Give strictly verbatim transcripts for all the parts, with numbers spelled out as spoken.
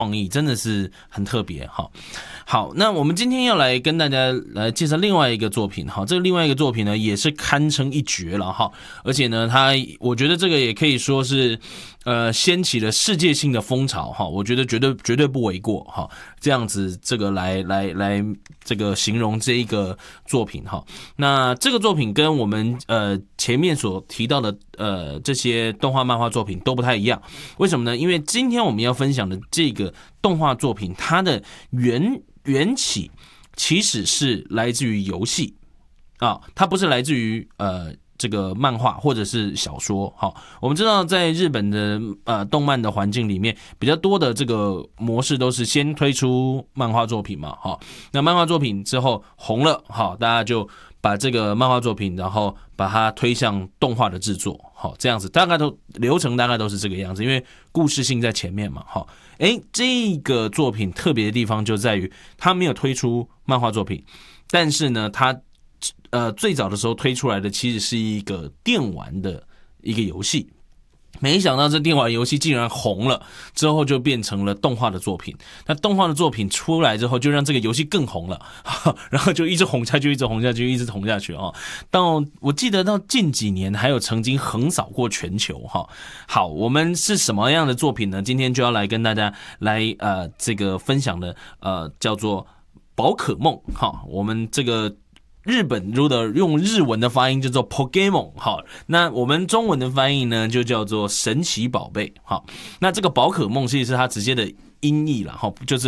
创意真的是很特别哈。好，那我们今天要来跟大家来介绍另外一个作品哈，这个另外一个作品呢也是堪称一绝了哈，而且呢，它我觉得这个也可以说是呃掀起了世界性的风潮哈，我觉得绝对绝对不为过哈，这样子这个来来来这个形容这一个作品哈。那这个作品跟我们呃前面所提到的呃这些动画漫画作品都不太一样，为什么呢？因为今天我们要分享的这个动画作品，它的原缘起其实是来自于游戏啊，它不是来自于呃这个漫画或者是小说。好，我们知道在日本的呃动漫的环境里面，比较多的这个模式都是先推出漫画作品嘛，好，那漫画作品之后红了，好，大家就把这个漫画作品，然后把它推向动画的制作，好，这样子大概都流程大概都是这个样子，因为故事性在前面嘛，好，哎，这个作品特别的地方就在于它没有推出漫画作品，但是呢，它呃最早的时候推出来的其实是一个电玩的一个游戏。没想到这电玩游戏竟然红了，之后就变成了动画的作品。那动画的作品出来之后，就让这个游戏更红了，然后就一直红下去，一直红下去，一直红下去啊！到我记得到近几年还有曾经横扫过全球哈。好，我们是什么样的作品呢？今天就要来跟大家来呃这个分享的呃叫做宝可梦哈。我们这个。日本如果用日文的发音叫做 Pokemon， 好，那我们中文的翻译呢就叫做神奇宝贝，好，那这个宝可梦其实是它直接的音译啦，好，就是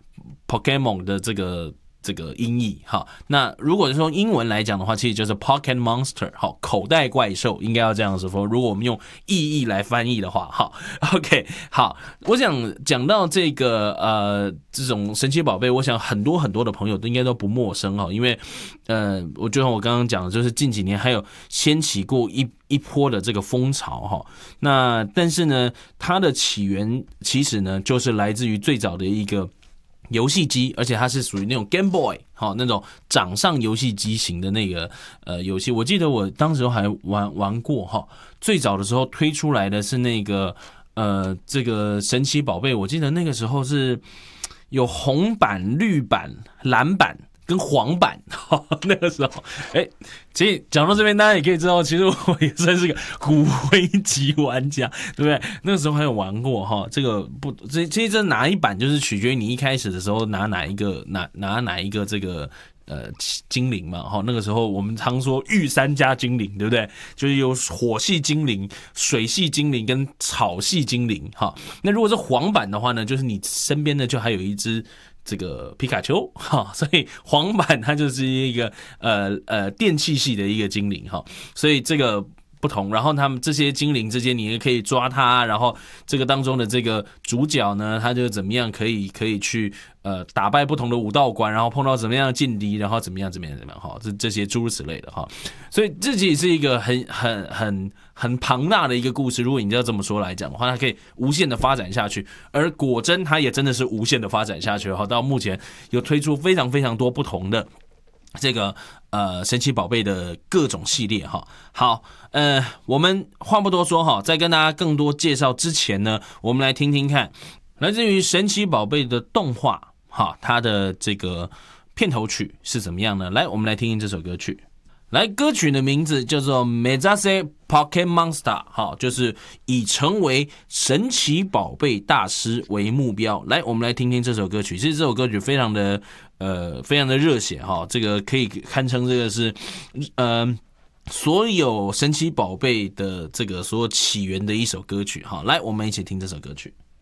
Pokemon 的这个这个音译，好，那如果是用英文来讲的话，其实就是 Pocket Monster， 好，口袋怪兽应该要这样子说，如果我们用意义来翻译的话，好 ，OK， 好，我想讲到这个呃这种神奇宝贝，我想很多很多的朋友都应该都不陌生哈，因为呃，我就像我刚刚讲的，就是近几年还有掀起过一一波的这个风潮哈，那但是呢，它的起源其实呢，就是来自于最早的一个游戏机，而且它是属于那种 Game Boy， 好，那种掌上游戏机型的那个呃游戏。我记得我当时还玩玩过哈，最早的时候推出来的是那个呃这个神奇宝贝，我记得那个时候是有红版、绿版、蓝版。跟黄版那个时候，哎，其实讲到这边，大家也可以知道，其实我也算是个骨灰级玩家，对不对？那个时候还有玩过哈，这个不，这其实这哪一版就是取决于你一开始的时候拿哪一个拿拿哪一个这个呃精灵嘛哈。那个时候我们常说御三家精灵，对不对？就是有火系精灵、水系精灵跟草系精灵哈。那如果是黄版的话呢，就是你身边呢就还有一只。这个皮卡丘哈，所以黄版它就是一个呃呃电气系的一个精灵哈，所以这个不同。然后他们这些精灵之间，你也可以抓它，然后这个当中的这个主角呢，他就怎么样可以可以去呃打败不同的武道馆，然后碰到怎么样的劲敌，然后怎么样怎么样怎么样哈，这这些诸如此类的哈。所以这也是一个很很很。很庞大的一个故事，如果你要这么说来讲的话，它可以无限的发展下去。而果真它也真的是无限的发展下去哈，到目前有推出非常非常多不同的这个呃神奇宝贝的各种系列哈。好，呃，我们话不多说哈，在跟大家更多介绍之前呢，我们来听听看来自于神奇宝贝的动画哈，它的这个片头曲是怎么样呢？来，我们来听听这首歌曲。来，歌曲的名字叫做 Mezase Pocket Monster， 好，就是以成为神奇宝贝大师为目标。来，我们来听听这首歌曲。其实这首歌曲非常的呃非常的热血哈，这个可以堪称这个是呃所有神奇宝贝的这个所有起源的一首歌曲哈。来，我们一起听这首歌曲。